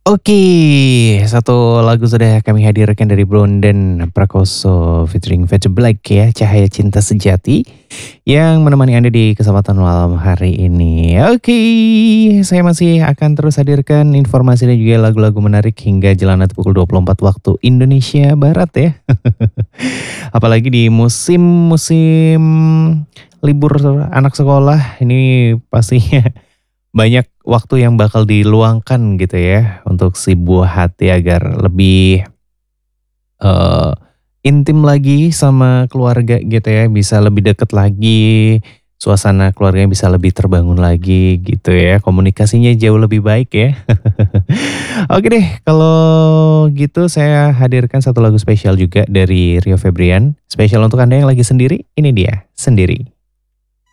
Oke, satu lagu sudah kami hadirkan dari Bondan Prakoso featuring Fade to Black ya, Cahaya Cinta Sejati yang menemani Anda di kesempatan malam hari ini. Oke, saya masih akan terus hadirkan informasi dan juga lagu-lagu menarik hingga jalan nanti pukul 24 waktu Indonesia Barat ya. Apalagi di musim-musim libur anak sekolah ini pastinya banyak waktu yang bakal diluangkan gitu ya untuk si buah hati agar lebih eh, intim lagi sama keluarga gitu ya, bisa lebih deket lagi, suasana keluarganya bisa lebih terbangun lagi gitu ya, komunikasinya jauh lebih baik ya. Oke deh, kalau gitu saya hadirkan satu lagu spesial juga dari Rio Febrian, spesial untuk Anda yang lagi sendiri, ini dia, Sendiri.